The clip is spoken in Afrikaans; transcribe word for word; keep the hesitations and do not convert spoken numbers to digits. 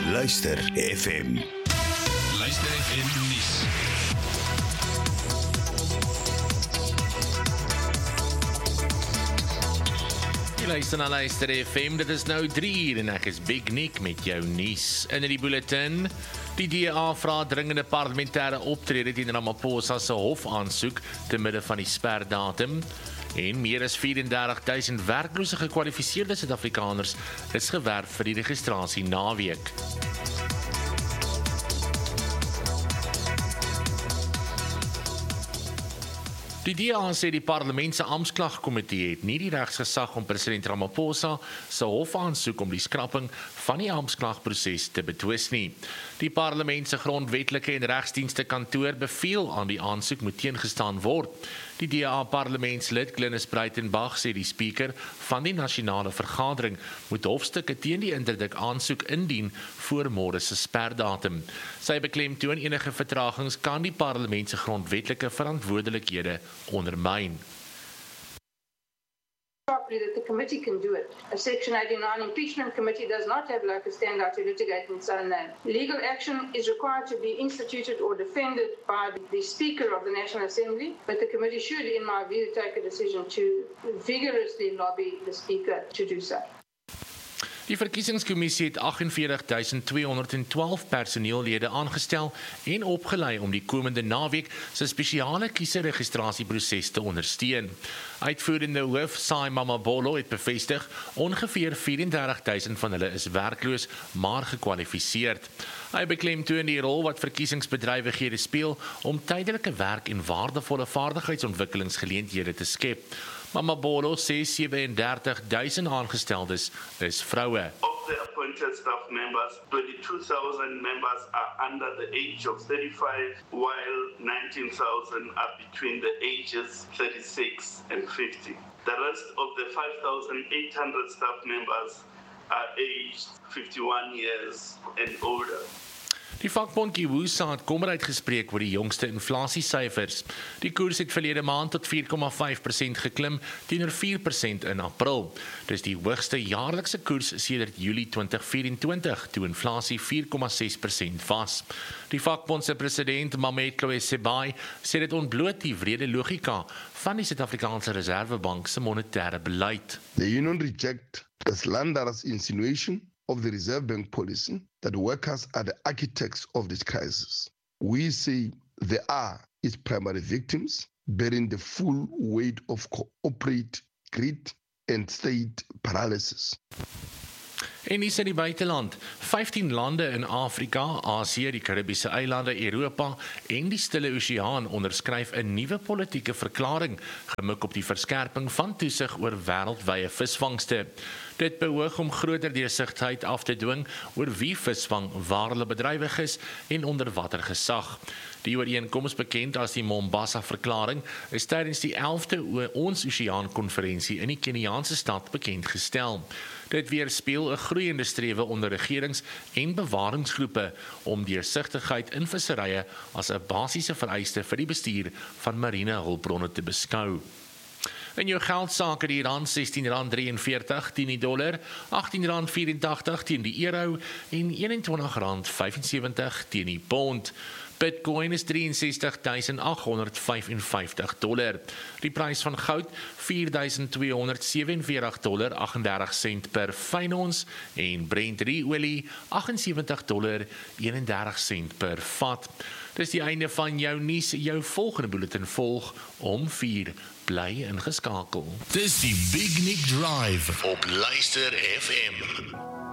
Luister F M. Luister F M nuus. Jy luister na Luister F M, dit is nou drie uur en ek is Big Nick met jou nuus. In die bulletin, die D A vra dringende parlementêre optrede teen Ramaphosa se hofaansoek te midde van die sperdatum. En meer as vierendertig duisend werklose gekwalifiseerde Suid-Afrikaners is gewerf vir die registrasie naweek. Die D A sê die parlement se amptklagkomitee het nie die regsgesag om president Ramaphosa se hofaansoek om die skrapping van die amptklagproses te betwis nie. Die parlement se grondwetlike en regsdienste kantoor beveel aan die aansoek moet teengestaan word. Die D A parlementslid Glenys Breitenbach sê die speaker van die nasionale vergadering moet hofstukke teen die interdik aansoek indien voor môre se sperdatum. Sy beklemtoon enige vertragings kan die parlement se grondwetlike verantwoordelikhede ondermyn. That the committee can do it. A Section eighty-nine impeachment committee does not have locus standi to litigate in its own name. Legal action is required to be instituted or defended by the Speaker of the National Assembly, but the committee should, in my view, take a decision to vigorously lobby the Speaker to do so. Die verkiesingskommissie het agt en veertig duisend tweehonderd en twaalf personeellede aangestel en opgelei om die komende naweek sy spesiale kieserregistrasieproses te ondersteun. Uitvoerende hoof Sai Mamabolo het bevestig, ongeveer vierendertig duisend van hulle is werkloos, maar gekwalifiseerd. Hy beklemtoon die rol wat verkiesingsbedrywighede speel om tydelike werk en waardevolle vaardigheidsontwikkelingsgeleenthede te skep. Mamabolo sê sewendertig duisend aangesteldes is vroue. Of the appointed staff members, twenty-two thousand members are under the age of thirty-five, while nineteen thousand are between the ages thirty-six and fifty. The rest of the five thousand eight hundred staff members are aged fifty-one years and older. Die vakbond Kiwusa het kommer uitgespreek oor die jongste inflasiesyfers. Die koers het verlede maand tot vier komma vyf persent geklim teenoor vier persent in April. Dis die hoogste jaarlikse koers sedert Julie twintig vyf-en-twintig, toe inflasie vier komma ses persent was. Die vakbond se president Mametlo Sebai sê dit ontbloot die wrede logika van die Suid-Afrikaanse Reservebank se monetêre beleid. The union reject the slanderous insinuation of the Reserve Bank policy that workers are the architects of this crisis. We say they are its primary victims, bearing the full weight of corporate greed and state paralysis. En hier in die buiteland, vyftien lande in Afrika, Asië, die Karibiese eilande, Europa en die Stille Oseaan onderskryf 'n nuwe politieke verklaring, gemik op die verskerping van toesig oor wêreldwye visvangste. Dit behoog om groter deursigtigheid af te dwing oor wie visvang, waar hulle bedrywig is en onder watter gesag. Die ooreenkoms, bekend as die Mombasa-verklaring, is tydens die elfde Ons Oseaan-konferensie in die Keniaanse stad bekend gestel. Dit weerspieël 'n groeiende strewe onder regerings- en bewaringsgroepe om deursigtigheid in visserye as 'n basiese vereiste vir die bestuur van mariene hulpbronne te beskou. In jou geldsake die rand sestien rand drieënveertig teen die dollar, agttien rand vyerentagtig teen die euro en eenentwintig rand vyfensewentig teen die pond. Bitcoin is drie en sestig duisend agt honderd vyfenvyftig dollar. Die prys van goud vier duisend tweehonderd sewenveertig dollar agtendertig sent per fyn ons en Brent olie agt en sewentig dollar eenendertig sent per vat. Dis die einde van jou nuus. Jou volgende bulletin volg om vier. Bly ingeskakel. Dis die Big Nick Drive op Luister F M.